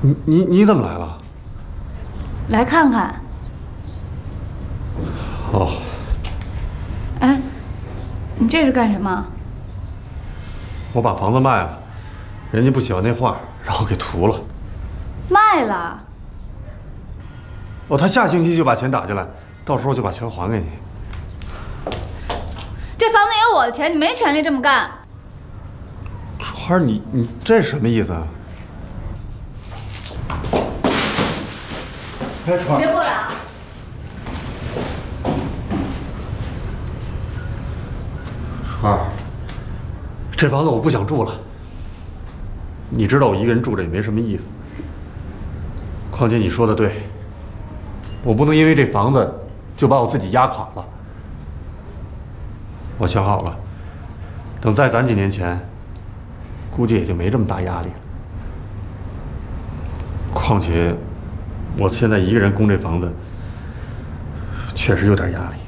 你怎么来了？ 来看看。 哦。 哎，你这是干什么？ 我把房子卖了，人家不喜欢那画，让我给涂了。 卖了？ 哦，他下星期就把钱打进来，到时候就把钱还给你。 这房子有我的钱，你没权利这么干。 川儿，你这什么意思啊？哎，川儿， 别过来啊！ 川儿，这房子我不想住了。你知道我一个人住着也没什么意思。况且你说的对，我不能因为这房子就把我自己压垮了。我想好了，等再攒几年钱，估计也就没这么大压力了。况且，我现在一个人供这房子，确实有点压力。